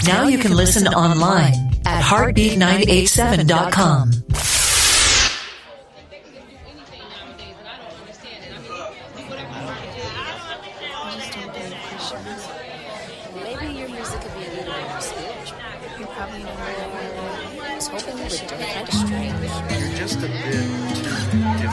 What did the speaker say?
Now you can listen online at heartbeat987.com. Maybe your music could be a little more spiritual. You're probably more. I was hoping you would do kind of strange. You're just a bit too